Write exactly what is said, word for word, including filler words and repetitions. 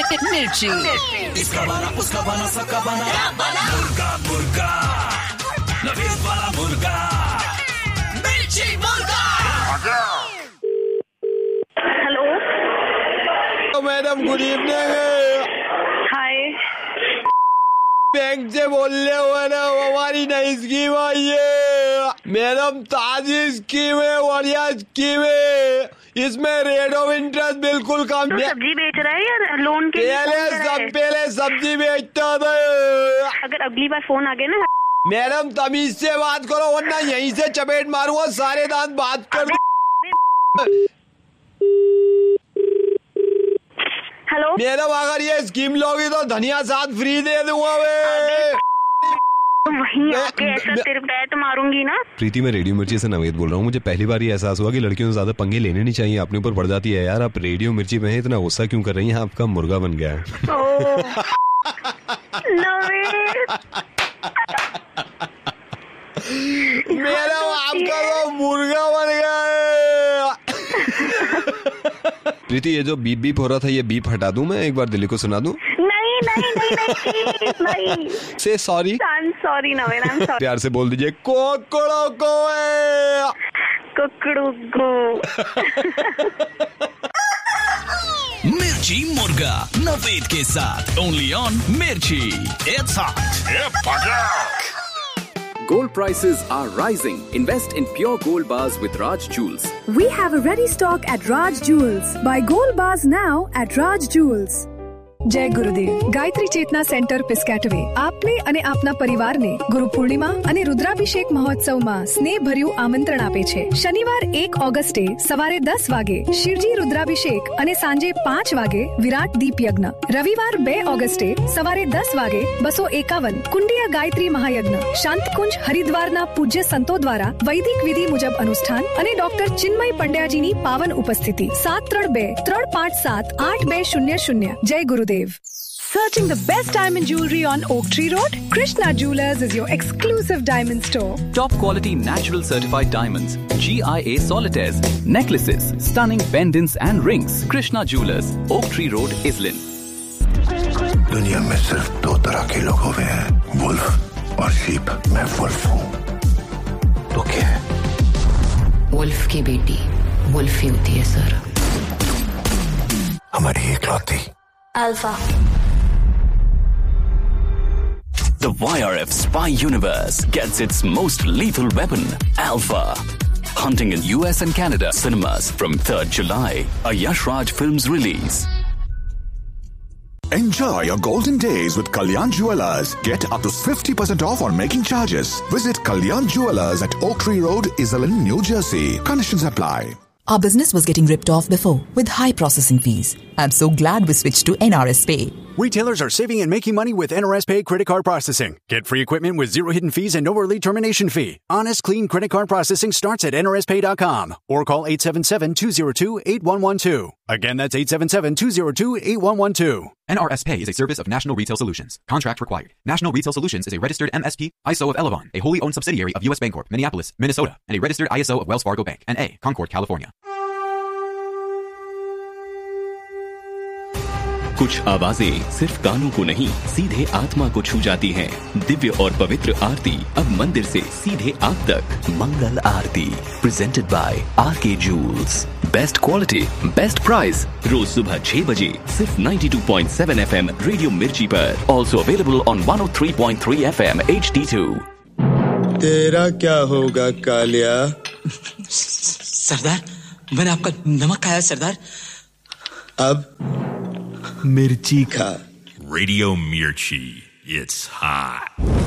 मिर्ची। इसका बना उसका बना सबका बना मुर्गा मुर्गा नवीद वाला मुर्गा मिर्ची मुर्गा। Hello madam, good evening. हाय, बैंक से बोल रहे हो ना, हमारी नई स्कीम आई है मैडम, ताजी स्कीम है, बढ़िया स्कीम है। इसमें रेट ऑफ इंटरेस्ट बिल्कुल कम तो है। सब्जी बेच रहा है या लोन के लिए पहले फोन कर रहा सब है? पहले सब्जी बेचता था। अगर अगली बार फोन आ गया ना मैडम तमीज से बात करो, वरना यहीं से चपेट मारूंगा, सारे दांत बात कर दो। हेलो मैडम, अगर ये स्कीम लोगी तो धनिया साथ फ्री दे दूंगा मैं। वहीं आके ऐसा तेरे बैट मारूंगी ना। प्रीति, मैं रेडियो मिर्ची से नवेद बोल रहा हूँ। मुझे पहली बार ये एहसास हुआ कि लड़कियों से ज्यादा पंगे लेने नहीं चाहिए, अपने ऊपर पड़ जाती है यार। आप रेडियो मिर्ची में हैं, इतना गुस्सा क्यों कर रही हैं? आपका मुर्गा बन गया है। मेरा आपका तो मुर्गा बन गया है। प्रीति, ये जो बीप बीप हो रहा था, ये बीप हटा दूं मैं? एक बार दिल्ली को सुना दूं? नहीं नहीं नहीं नहीं नहीं। से sorry. Sorry Naveen, I am sorry. प्यार से बोल दीजिए, कोकड़ो को कुकड़ू को। मिर्ची मुर्गा नवेद के साथ ओनली ऑन मिर्ची। It's hot. Gold prices are rising. Invest in pure gold bars with Raj Jewels. We have a ready stock at Raj Jewels. Buy gold bars now at Raj Jewels. જય ગુરુદેવ. ગાયત્રી ચેતના centre પિસ્કેટવે આપને અને આપના પરિવારને ગુરુ પૂર્ણિમા અને રુદ્રાભિષેક મહોત્સવમાં સ્નેહભર્યું આમંત્રણ આપે છે. શનિવાર એક ઓગસ્ટે સવારે દસ વાગે શિવજી રુદ્રાભિષેક અને સાંજે પાંચ વાગે વિરાટ દીપ યજ્ઞ. રવિવાર બે ઓગસ્ટે સવારે દસ વાગે બસો એકાવન કુંડિયા ગાયત્રી મહાયજ્ઞ. શાંતકુંજ હરિદ્વારના પૂજ્ય સંતો દ્વારા વૈદિક વિધિ મુજબ અનુષ્ઠાન અને ડોક્ટર ચિન્મય પંડ્યાજીની પાવન ઉપસ્થિતિ. સાત ત્રણ બે ત્રણ પાંચ સાત આઠ બે શૂન્ય શૂન્ય. જય ગુરુદેવ. Searching the best diamond jewelry on Oak Tree Road? Krishna Jewelers is your exclusive diamond store. Top quality natural certified diamonds, G I A solitaires, necklaces, stunning pendants and rings. Krishna Jewelers, Oak Tree Road, Islin. दुनिया में सिर्फ दो तरह के लोग हुए हैं, wolf और शीप। मैं वुल्फ हूँ। तो क्या है? वुल्फ की बेटी वुल्फ ही होती है सर। हमारी इकलौती alpha. The Y R F spy universe gets its most lethal weapon, Alpha. Hunting in U S and Canada cinemas from third July. A Yash Raj Films release. Enjoy your golden days with Kalyan Jewelers. Get up to fifty percent off on making charges. Visit Kalyan Jewelers at Oak Tree Road, Iselin, New Jersey. Conditions apply. Our business was getting ripped off before with high processing fees. I'm so glad we switched to N R S Pay. Retailers are saving and making money with N R S Pay credit card processing. Get free equipment with zero hidden fees and no early termination fee. Honest, clean credit card processing starts at N R S pay dot com or call eight seven seven, two zero two, eight one one two. Again, that's eight seven seven, two zero two, eight one one two. N R S Pay is a service of National Retail Solutions. Contract required. National Retail Solutions is a registered M S P, I S O of Elavon, a wholly owned subsidiary of U S Bancorp, Minneapolis, Minnesota, and a registered I S O of Wells Fargo Bank, N A, Concord, California. कुछ आवाजें सिर्फ कानों को नहीं, सीधे आत्मा को छू जाती हैं। दिव्य और पवित्र आरती अब मंदिर से सीधे आप तक। मंगल आरती प्रेजेंटेड बाय आर के joules. Best quality, best price. रोज सुबह छह बजे सिर्फ बानवे पॉइंट सात एफएम रेडियो मिर्ची पर। ऑल्सो अवेलेबल ऑन एक सौ तीन पॉइंट तीन एफएम एच डी टू। तेरा क्या होगा कालिया? सरदार, मैंने आपका नमक खाया सरदार। अब मिर्ची खा। Radio Mirchi. It's hot.